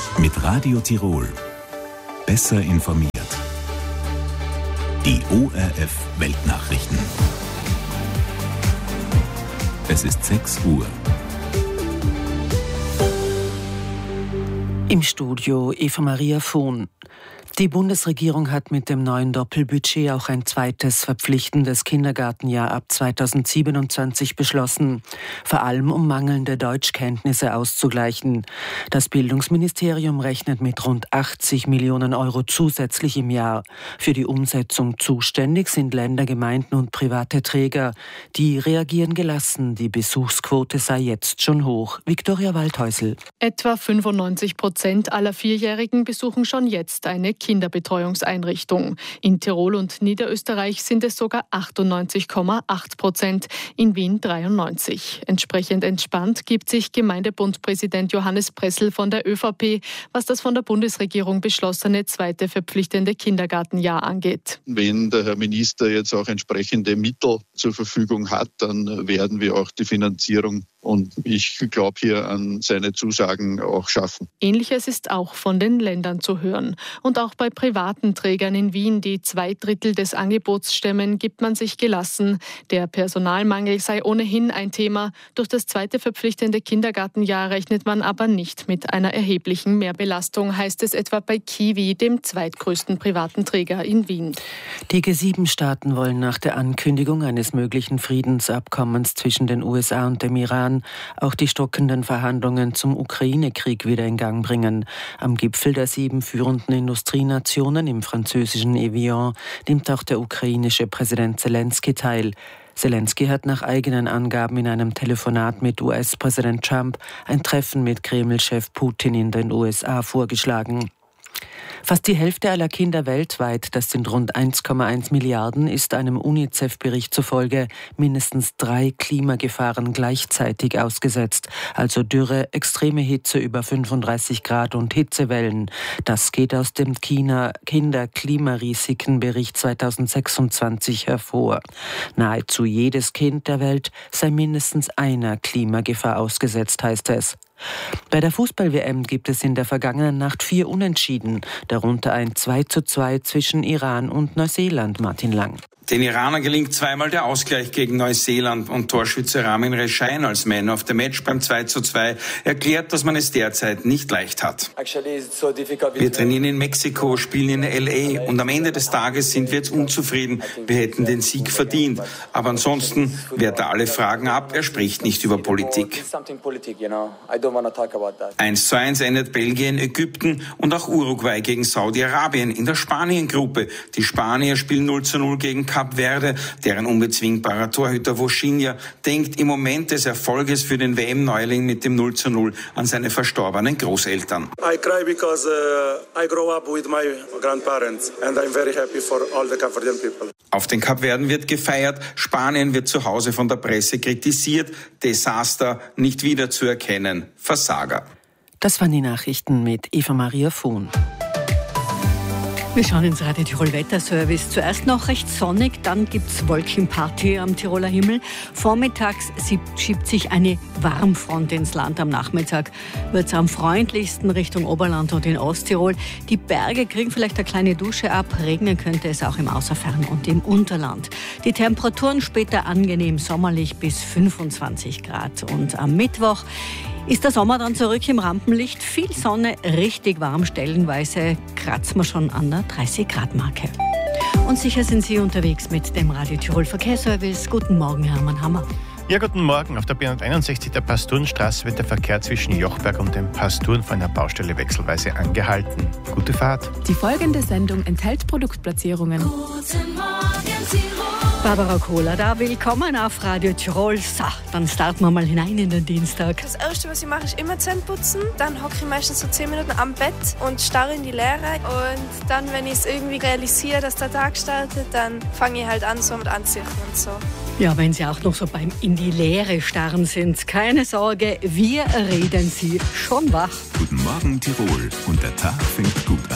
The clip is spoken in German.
Mit Radio Tirol. Besser informiert. Die ORF Weltnachrichten. Es ist 6 Uhr. Im Studio Eva Maria Vohn. Die Bundesregierung hat mit dem neuen Doppelbudget auch ein zweites verpflichtendes Kindergartenjahr ab 2027 beschlossen, vor allem um mangelnde Deutschkenntnisse auszugleichen. Das Bildungsministerium rechnet mit rund 80 Millionen Euro zusätzlich im Jahr. Für die Umsetzung zuständig sind Länder, Gemeinden und private Träger. Die reagieren gelassen, die Besuchsquote sei jetzt schon hoch. Viktoria Waldhäusl. Etwa 95% aller Vierjährigen besuchen schon jetzt eine Kinderbetreuungseinrichtung. In Tirol und Niederösterreich sind es sogar 98,8%, in Wien 93%. Entsprechend entspannt gibt sich Gemeindebundpräsident Johannes Pressl von der ÖVP, was das von der Bundesregierung beschlossene zweite verpflichtende Kindergartenjahr angeht. Wenn der Herr Minister jetzt auch entsprechende Mittel zur Verfügung hat, dann werden wir auch die Finanzierung und ich glaube hier an seine Zusagen auch schaffen. Ähnliches ist auch von den Ländern zu hören. Und auch bei privaten Trägern in Wien, die 2/3 des Angebots stemmen, gibt man sich gelassen. Der Personalmangel sei ohnehin ein Thema. Durch das zweite verpflichtende Kindergartenjahr rechnet man aber nicht mit einer erheblichen Mehrbelastung, heißt es etwa bei Kiwi, dem zweitgrößten privaten Träger in Wien. Die G7-Staaten wollen nach der Ankündigung eines möglichen Friedensabkommens zwischen den USA und dem Iran auch die stockenden Verhandlungen zum Ukraine-Krieg wieder in Gang bringen. Am Gipfel der 7 führenden Industrienationen im französischen Evian nimmt auch der ukrainische Präsident Zelensky teil. Zelensky hat nach eigenen Angaben in einem Telefonat mit US-Präsident Trump ein Treffen mit Kreml-Chef Putin in den USA vorgeschlagen. Fast die Hälfte aller Kinder weltweit, das sind rund 1,1 Milliarden, ist einem UNICEF-Bericht zufolge mindestens 3 Klimagefahren gleichzeitig ausgesetzt. Also Dürre, extreme Hitze über 35 Grad und Hitzewellen. Das geht aus dem Kinder-Klimarisikenbericht 2026 hervor. Nahezu jedes Kind der Welt sei mindestens einer Klimagefahr ausgesetzt, heißt es. Bei der Fußball-WM gibt es in der vergangenen Nacht 4 Unentschieden, darunter ein 2:2 zwischen Iran und Neuseeland. Martin Lang. Den Iranern gelingt zweimal der Ausgleich gegen Neuseeland und Torschütze Ramin Reshain als Man of the Match beim 2:2 erklärt, dass man es derzeit nicht leicht hat. Wir trainieren in Mexiko, spielen in L.A. und am Ende des Tages sind wir jetzt unzufrieden. Wir hätten den Sieg verdient. Aber ansonsten wehrt er alle Fragen ab. Er spricht nicht über Politik. 1:1 endet Belgien, Ägypten und auch Uruguay gegen Saudi-Arabien in der Spanien-Gruppe. Die Spanier spielen 0:0 gegen Kap Verde, deren unbezwingbarer Torhüter Voschinha denkt im Moment des Erfolges für den WM-Neuling mit dem 0:0 an seine verstorbenen Großeltern. I cry because I grow up with my grandparents and I'm very happy for all the Kapverdian people. Auf den Kapverden wird gefeiert, Spanien wird zu Hause von der Presse kritisiert, Desaster nicht wiederzuerkennen, Versager. Das waren die Nachrichten mit Eva Maria Vohn. Wir schauen ins Radio Tirol Wetterservice. Zuerst noch recht sonnig, dann gibt's Wolkenparty am Tiroler Himmel. Vormittags schiebt sich eine Warmfront ins Land. Am Nachmittag wird's am freundlichsten Richtung Oberland und in Osttirol. Die Berge kriegen vielleicht eine kleine Dusche ab. Regnen könnte es auch im Außerfern und im Unterland. Die Temperaturen später angenehm sommerlich bis 25 Grad. Und am Mittwoch ist der Sommer dann zurück im Rampenlicht. Viel Sonne, richtig warm, stellenweise kratzen wir schon an der 30-Grad-Marke. Und sicher sind Sie unterwegs mit dem Radio Tirol Verkehrsservice. Guten Morgen, Hermann Hammer. Ja, guten Morgen. Auf der B161 der Pasturenstraße wird der Verkehr zwischen Jochberg und den Pasturen von einer Baustelle wechselweise angehalten. Gute Fahrt. Die folgende Sendung enthält Produktplatzierungen. Guten Morgen, Tirol. Barbara Kohler da, willkommen auf Radio Tirol. So, dann starten wir mal hinein in den Dienstag. Das Erste, was ich mache, ist immer Zähne putzen. Dann hocke ich meistens so 10 Minuten am Bett und starre in die Leere. Und dann, wenn ich es irgendwie realisiere, dass der Tag startet, dann fange ich halt an, so mit Anziehen und so. Ja, wenn Sie auch noch so beim in die Leere starren sind, keine Sorge, wir reden Sie schon wach. Guten Morgen Tirol und der Tag fängt gut an.